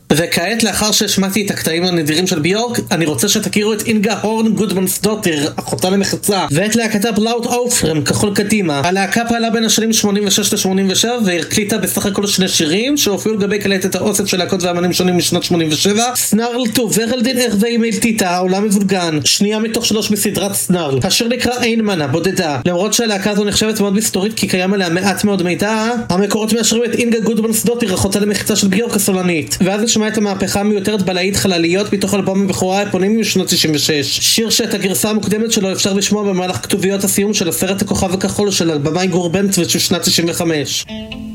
וכעת, לאחר שהשמעתי את הקטעים הנדירים של ביורק, אני רוצה שתכירו את אינגה הורן גודמנסדוטיר, אחותה למחצה, ואת להקתה בלאוט אופרם, כחול קדימה. הלהקה פעלה בין השנים 86 ל-87 והקליטה בסך הכל 2 שירים שהופיעו לגבי קלטת האוסף של להקות ואמנים שונים משנת 87. סנרל טו ורלדין ארווה מילטיטה, העולם מבולגן, שנייה מתוך 3 בסדרת סנרל. השיר נקרא אין מנה, בודדה. למרות שהלהקה הזו נחשבת מאוד מסתורית כי קיים עליה מעט מאוד מידע, המקורות מאשרים את אינגה גודמנסדוטיר, אחותה למחצה של ביורק הסולנית. ואז נשמע את המהפכה המיותרת בלהיט חלליות מתוך אלבום הבכורה האפונימי משנות 96. שיר שאת הגרסה המוקדמת שלו אפשר לשמוע במהלך כתוביות הסיום של הסרט הכוכב הכחול של הבמאי גור בנט ושל שנת 95.